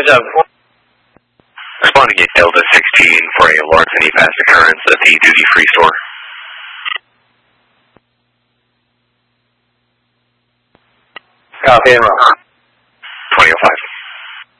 job. Respond to gate Delta 16 for a large and fast occurrence at the duty-free store. Copy, and roll.